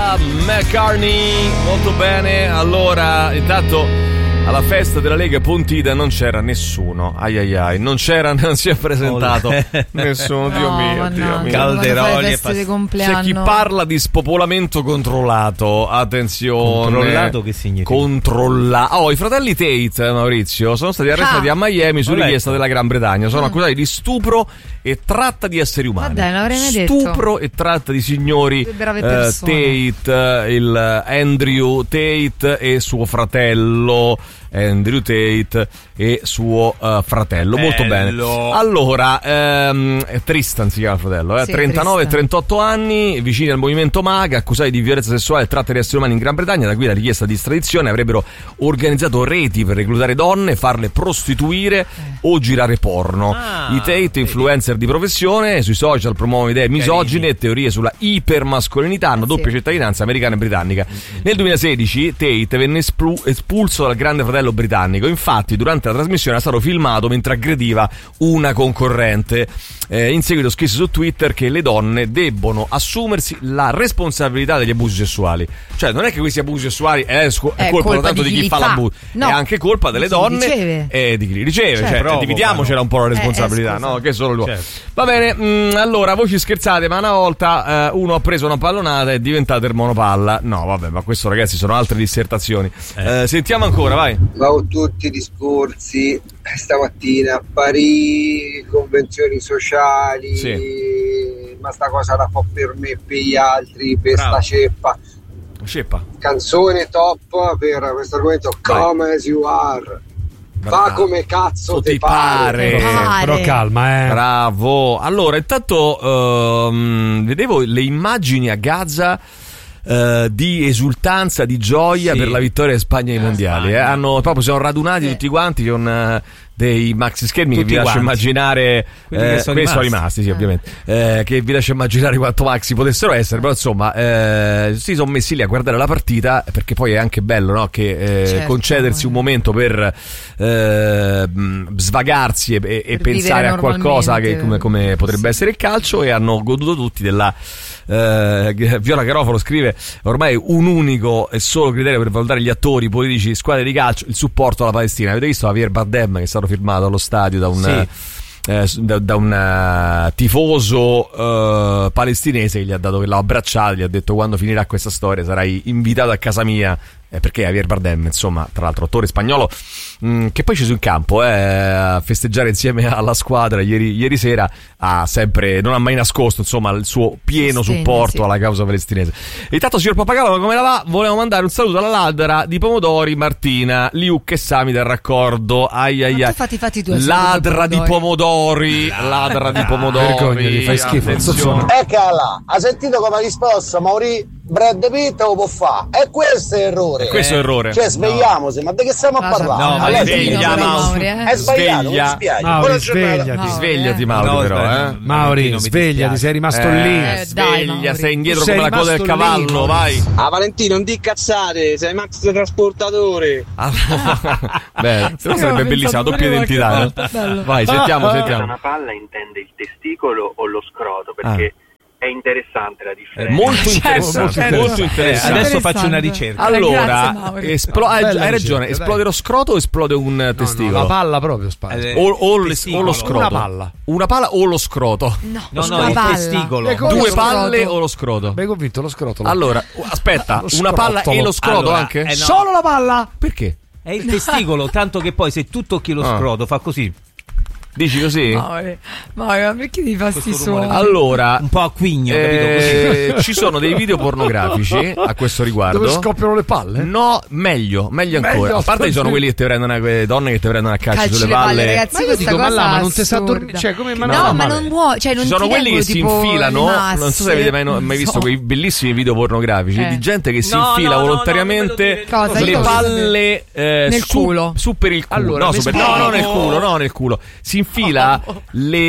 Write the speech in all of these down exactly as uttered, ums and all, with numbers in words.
Paul McCartney. Molto bene. Allora, intanto alla festa della Lega Pontida non c'era nessuno. Ai ai ai, non c'era, non si è presentato nessuno. Dio no, mio, Dio no, mio. Calderoli e pass- C'è chi parla di spopolamento controllato. Attenzione. Controllato che significa? Controllato. Oh, i fratelli Tate, Maurizio, sono stati arrestati ah. a Miami su richiesta della Gran Bretagna. Sono mm. accusati di stupro e tratta di esseri umani. Vabbè, non avrei mai detto. Stupro e tratta di signori eh, Tate, il Andrew Tate e suo fratello Andrew Tate e suo uh, fratello. Bello. Molto bene. Allora, ehm, Tristan si chiama il fratello, eh? sì, trentanove e trentotto anni, vicini al movimento MAGA, accusati di violenza sessuale e tratta di esseri umani in Gran Bretagna. Da qui la richiesta di estradizione. Avrebbero organizzato reti per reclutare donne, farle prostituire eh. o girare porno. Ah, I Tate, influencer di professione, sui social promuovono idee misogine e teorie sulla ipermascolinità, hanno doppia sì. cittadinanza americana e britannica. Nel duemilasedici Tate venne esplu- espulso dal grande fratello britannico. Infatti durante la trasmissione è stato filmato mentre aggrediva una concorrente. Eh, in seguito scrisse su Twitter che le donne debbono assumersi la responsabilità degli abusi sessuali. Cioè non è che questi abusi sessuali è, scu- è, è colpa, colpa tanto di chi, di chi fa, fa l'abuso, no. È anche colpa delle donne e di chi li riceve. Certo. Cioè, dividiamocela un po' la responsabilità, eh, eh, no? Che solo lui. Certo. Va bene, mh, allora voi ci scherzate, ma una volta eh, uno ha preso una pallonata e è diventato il monopalla. No, vabbè, ma questo ragazzi sono altre dissertazioni. Eh. Eh, sentiamo ancora, vai. Ho tutti i discorsi stamattina a Parigi, convenzioni sociali, sì. ma sta cosa la fa per me e per gli altri, per Bravo. sta ceppa. Ceppa. Canzone top per questo argomento, Come As You Are. Fa come cazzo ti pare. pare. pare. Però calma, eh. Bravo. Allora, intanto um, vedevo le immagini a Gaza. Uh, di esultanza, di gioia sì. per la vittoria di Spagna ai mondiali. Eh. Hanno proprio siamo radunati sì. tutti quanti con uh, dei maxi schermi tutti che vi lascio immaginare. Eh, sono, rimasti. sono rimasti, sì, eh. ovviamente. Eh, che vi lascio immaginare quanto maxi potessero essere. Però insomma, eh, si sono messi lì a guardare la partita perché poi è anche bello, no? Che eh, certo. concedersi un momento per eh, svagarsi e, e, e pensare a qualcosa che come, come potrebbe sì. essere il calcio, e hanno goduto tutti della. Uh, Viola Garofalo scrive: ormai un unico e solo criterio per valutare gli attori, politici, squadre di calcio, il supporto alla Palestina. Avete visto Javier Bardem che è stato firmato allo stadio da un sì. eh, da, da un uh, tifoso uh, palestinese che gli ha dato, che l'ha abbracciato, gli ha detto: quando finirà questa storia sarai invitato a casa mia. Eh, perché Javier Bardem, insomma, tra l'altro attore spagnolo, mh, che poi è sceso in campo eh, a festeggiare insieme alla squadra ieri, ieri sera, ha sempre, non ha mai nascosto insomma il suo pieno Sostegno, supporto sì. alla causa palestinese. E intanto signor Pappagallo, come la va? Volevamo mandare un saluto alla ladra di pomodori Martina Liuc e Sami del raccordo. Ai ai ai. Fatti, fatti tu ladra di pomodori, ladra di pomodori. Vergognati, fai schifo. Eccola, ha sentito come ha risposto Mauri? Brad Pitt lo può fare, e questo è errore. E questo è errore. Cioè svegliamoci, no. ma di che stiamo a parlare? No, ma sveglia, Mauri, eh. È sbagliato, sveglia. mi spiace. Mauri, svegliati. Mauri, svegliati, Mauri, no, però, eh. Mauri, svegliati, sei rimasto eh, lì. Eh, sveglia, dai, sei indietro sei come la coda del cavallo, lì, vai. Ah, Valentino, non di cazzate, sei Max trasportatore. Beh, però sarebbe bellissima, doppia identità. Eh. Vai, sentiamo, sentiamo. Una palla intende il testicolo o lo scroto, perché ah. è interessante la differenza. Molto interessante, certo, molto interessante. Eh, adesso faccio una ricerca. Allora, Grazie, esplo- hai, hai ragione, ricerca, esplode dai. lo scroto o esplode un no, testicolo? No, la palla proprio spazio. Eh, o, o, o lo scroto. Una palla. Una palla o lo scroto? No, no, no, no il palla. testicolo. Due palle o lo scroto? Mi hai convinto lo scroto. Allora, aspetta, una palla e lo scroto allora, anche? Eh no. Solo la palla? Perché? È il testicolo, tanto che poi se tu tocchi lo ah. scroto fa così. Dici così? Ma, ma perché ti fa sti suoni? Allora, un po' a quigno, eh, capito? Ci sono dei video pornografici a questo riguardo. Dove scoppiano le palle? No, meglio, meglio ancora. Meglio, a parte ci sono quelli che ti prendono, quelle donne che ti prendono a calcio Calci sulle le palle. palle, ragazzi, ma io dico, ma là, ma non ti sa dormire, cioè come no, ma ma non vuoi, cioè non ci sono ti quelli che si tipo infilano, masse, non so se avete mai, no, mai visto so. quei bellissimi video pornografici eh. di gente che si no, infila no, volontariamente no, no, le palle eh, nel su, culo. su per il culo. Allora, no, super, no, no, nel culo, no, nel culo. Si infila le,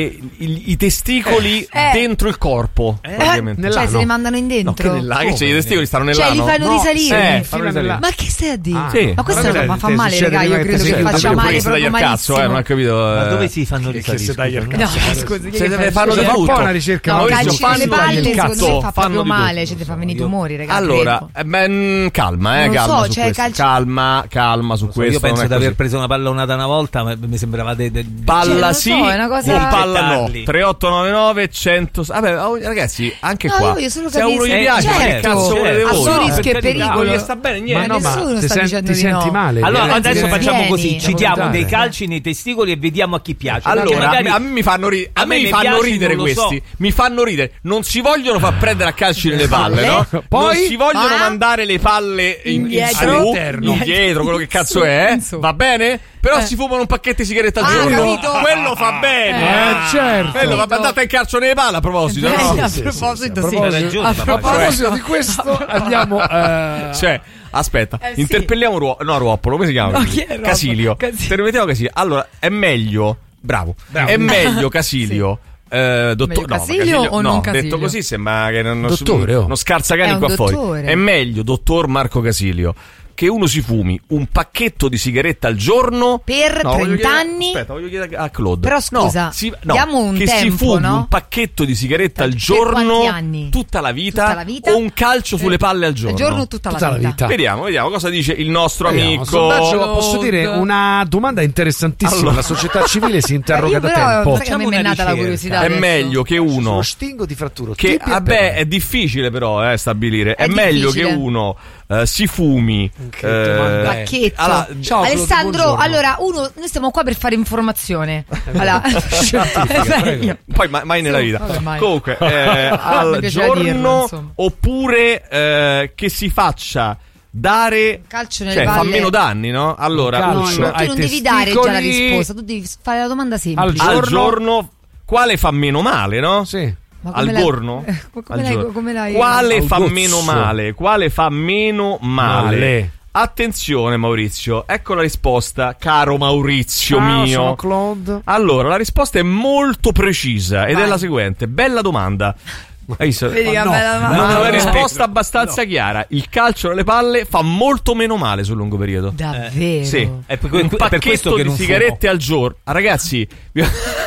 i, i testicoli Eh. dentro il corpo. Eh, praticamente. cioè se li mandano in dentro. No, che nell'ano? Che c'è, i testicoli stanno nell'ano? Cioè li fanno No. risalire. Eh, fanno risalire. Ma che stai a dire? Ah, sì. Ma questa Ma roba che fa te male, succede raga. Io che credo te che succede? faccia Pure male questo proprio dagli al cazzo, malissimo. eh, non ho capito. Ma eh. dove si fanno Che risalire? se dai al scusa? cazzo. No, scusi, che Se fai? deve fanno Cioè, di un po' tutto. una ricerca. No, Maurizio, calci fanno nelle dagli palle, al secondo cazzo. me fa fanno proprio di male, tutto. cioè ti fa venire i tumori, ragazzi. Allora, eh, beh, calma, eh, Non lo calma so, su cioè, questo. calcio- Calma, calma su So, questo. io penso non è di aver così. preso una pallonata una volta, ma mi sembrava de, de, de- Palla Cioè, non sì, so, è una cosa- o palla no. Gettarli. tre otto nove nove cento. Vabbè, oh, ragazzi, anche No, qua. io voglio solo Se a uno capire gli se- piace, ma che certo, cazzo volete a voi? suo No, rischio per e carità, pericolo. non gli sta bene Ma niente. no, ma nessuno ti sta sen- dicendo ti di no. senti male. Allora Vieni, adesso vieni. facciamo così, Vieni. ci diamo Volontario. dei calci nei testicoli e vediamo a chi piace. perché Allora, magari- a me mi fanno, ri- a a me me mi ne fanno piace, ridere non lo so. questi. Mi fanno ridere. Non si vogliono far prendere a calci nelle palle, no? Poi? non si vogliono Ma? mandare le palle in, in Indietro. su, All'interno. indietro, quello che cazzo Su, è. in su. Va bene? Però Eh. si fumano un pacchetto di sigarette al Ah, giorno. capito. Quello fa bene. Eh, certo. Quello va andate in calcio nelle palle a proposito, Eh, no? a sì, sì, proposito, sì, sì. a Hai ragione, A papà. A proposito di questo, andiamo. eh, Cioè, aspetta, Eh, sì. interpelliamo Ruo- no, Ruoppolo, come si chiama? No, chi è Ruoppolo? Casilio. Casilio. Te lo mettiamo così. Allora, è meglio, bravo, è meglio Casilio. Eh, dottor- Meglio no, ma Casilio o non no, Casilio? detto così sembra che non, non, Dottore, oh. non scarsa cani È un qua fuori. dottore. È meglio, dottor Marco Casilio, che uno si fumi un pacchetto di sigaretta al giorno Per No, voglio trenta chiedere- anni? Aspetta, voglio chiedere a Claude. Però scusa, no, si- no, diamo un che si tempo, fumi no? un pacchetto di sigaretta al Per giorno quanti anni? tutta la vita, Tutta la vita? o un calcio sulle palle al giorno. Al giorno tutta la Tutta la vita. vita. Vediamo, vediamo cosa dice il nostro Vediamo, amico. sondaggio, Claude. posso dire una domanda interessantissima. Allora. La società civile si interroga Io da però, tempo. sai che a me mi è Facciamo nata la una curiosità. È adesso. meglio che uno Sullo stingo di fratturo. che tibia e vabbè perone. è difficile però eh, stabilire. È, È meglio difficile. che uno eh, si fumi Che domanda è? Pacchetto. allora, Ciao, Claude, Alessandro, buongiorno. allora, uno, noi stiamo qua per fare informazione. Allora, Scientifica, è prego. meglio. poi mai, mai nella Sì, vita. vabbè, mai. Comunque eh, Mi al piaceva dirlo, giorno insomma. oppure eh, che si faccia dare Calcio nelle cioè fa palle. meno danni, no? Allora, Un No, calcio no, un- tu ai non devi dare già la testicoli. risposta, tu devi fare la domanda semplice. Al al giorno- giorno quale fa meno male, no? Sì. Ma Al come l'hai- gorno? eh, come Al l'hai- giorno. come l'hai- Quale Al fa gozzo. meno male? Quale fa meno male? Male. Attenzione Maurizio, ecco la risposta, caro Maurizio Ciao, mio. sono Claude. Allora, la risposta è molto precisa ed Vai. è la seguente. Bella domanda. Hai visto? Vedi che Ma no, bella Ma domanda. una no, risposta abbastanza chiara. Il calcio nelle palle fa molto meno male sul lungo periodo. Davvero? Sì, È per, un per pacchetto questo che di non sigarette al giorno. Ah, ragazzi, vi-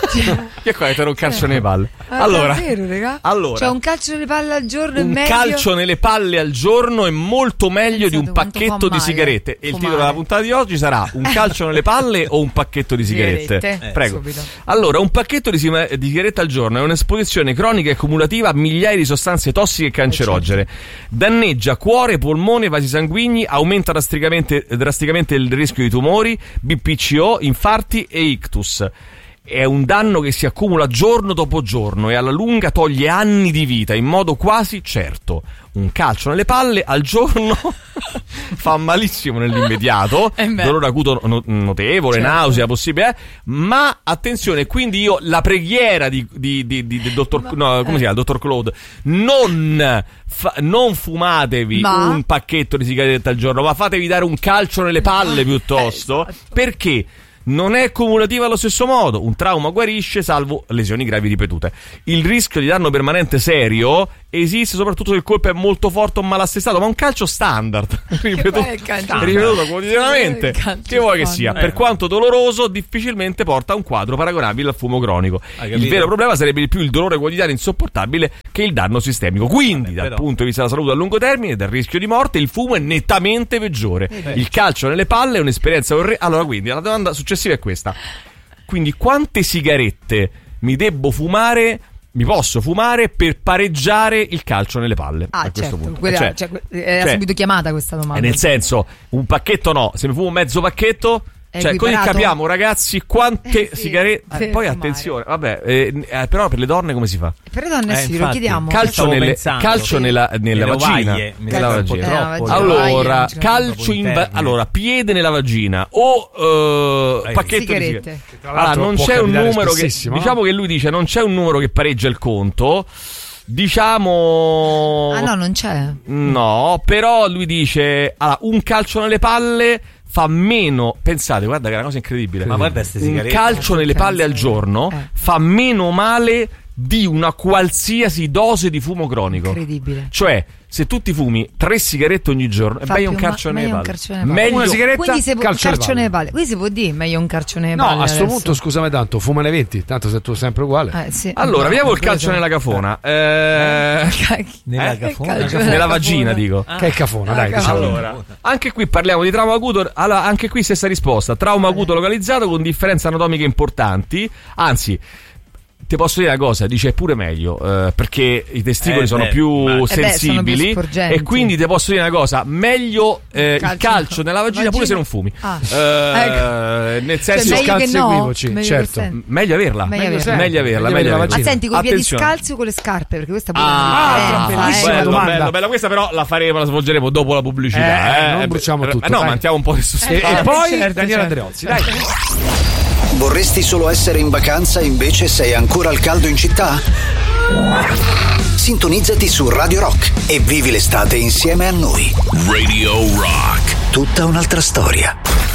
che qua avete un calcio nelle palle. Ah, Allora, davvero, raga? allora, Cioè un calcio nelle palle al giorno è un meglio. calcio nelle palle al giorno è molto meglio di un Pensate quanto pacchetto fa di male sigarette. E il fumare. titolo della puntata di oggi sarà: un calcio nelle palle o un pacchetto di sigarette? Sigarette. Eh, Prego. subito. Allora, un pacchetto di, sima- di sigarette al giorno è un'esposizione cronica e cumulativa a migliaia di sostanze tossiche e cancerogene. Danneggia cuore, polmone, vasi sanguigni, aumenta drasticamente, drasticamente il rischio di tumori, B P C O, infarti e ictus. È un danno che si accumula giorno dopo giorno e alla lunga toglie anni di vita in modo quasi certo. Un calcio nelle palle al giorno fa malissimo nell'immediato, Eh beh. dolore acuto no- notevole, Certo. nausea possibile, eh? Ma attenzione, quindi io la preghiera di, di, di, di- del dottor, no, come si chiama, dottor Claude, non, fa- non fumatevi Ma? un pacchetto di sigarette al giorno, ma fatevi dare un calcio nelle palle piuttosto, Esatto. perché non è cumulativa allo stesso modo. Un trauma guarisce salvo lesioni gravi ripetute. Il rischio di danno permanente serio esiste soprattutto se il colpo è molto forte o mal assestato, ma un calcio standard ripetuto, poi è il calcio ripetuto standard. quotidianamente, Il calcio che vuoi che standard. sia, per quanto doloroso, difficilmente porta a un quadro paragonabile al fumo cronico. Hai Il capito? vero problema sarebbe di più il dolore quotidiano insopportabile che il danno sistemico. Quindi, Vabbè, dal però. punto di vista della salute a lungo termine e del rischio di morte, il fumo è nettamente peggiore. Il calcio nelle palle è un'esperienza orrenda. Allora, quindi, la domanda successiva è questa. Quindi, quante sigarette mi debbo fumare, mi posso fumare per pareggiare il calcio nelle palle? Ah, a questo certo, punto. quella- Cioè, cioè, era cioè, subito chiamata questa domanda. eh, nel senso, un pacchetto no, se mi fumo mezzo pacchetto. È Cioè, così equiparato? capiamo, ragazzi, quante Eh, sì, sigarette. per eh, poi fumare. attenzione, vabbè, eh, eh, però per le donne come si fa? Per le donne Eh, sì, lo infatti. chiediamo. Calcio, Stavo nelle, pensando, calcio sì. nella, nella Nelle vagina. ovaglie, Nella troppo, vagina. troppo. Eh, la vagina. Allora, Ovaglie, calcio in va- interne. allora, piede nella vagina o eh, Eh, pacchetto di sigarette. sigarette. Tra Allora, l'altro non può c'è un capitare numero che spessissimo, no? diciamo che lui dice non c'è un numero che pareggia il conto. Diciamo Ah no, non c'è. no, però lui dice allora, un calcio nelle palle fa meno, pensate, guarda che è una cosa incredibile, Ma guarda ste un sigarette. calcio nelle palle al giorno Eh. fa meno male di una qualsiasi dose di fumo cronico. Incredibile. Cioè, se tu ti fumi tre sigarette ogni giorno, è Fa meglio un più ma- calcio nelle meglio un palle. calcio nelle palle. Meglio Una sigaretta, Quindi se può, calcio alle calcio palle. nelle palle. Quindi si può dire meglio un calcio nelle No, palle. a sto adesso. punto, scusami tanto, fumane venti, tanto sei tu sempre uguale. Eh, sì. Allora, No, vediamo il quello calcio sono- nella cafona. Eh, Nella Eh? cafona. Calcio nella nella vagina, cafona. dico. Che è il cafona, dai, Ah, diciamo. Allora, anche qui parliamo di trauma acuto. Allora, anche qui stessa risposta: trauma acuto localizzato con differenze anatomiche importanti. Anzi, ti posso dire una cosa, dice è pure meglio, eh, perché i testicoli Eh, sono beh, più ma- Eh beh, sensibili, sono più sporgenti. e quindi ti posso dire una cosa, meglio eh, il Calcio- calcio nella vagina, pure se non fumi. Ah. Eh, nel Cioè, senso, meglio che scalzi no, equivoci, meglio certo. che sen- meglio averla, Meglio meglio, averla. meglio averla, Meglio meglio avere la averla. Ma senti, coi piedi Attenzione. scalzi o con le scarpe? Perché questa pure Ah, è una tra- differenza, bellissima eh. bello, domanda. bello, bello. Questa però la faremo, la svolgeremo dopo la pubblicità. Eh, Eh, non bruciamo eh, tutto, eh, no, dai. mantiamo un po' di E, sostanza. e poi certo, Daniela certo. Andreozzi, dai. Vorresti solo essere in vacanza e invece sei ancora al caldo in città? Sintonizzati su Radio Rock e vivi l'estate insieme a noi. Radio Rock. Tutta un'altra storia.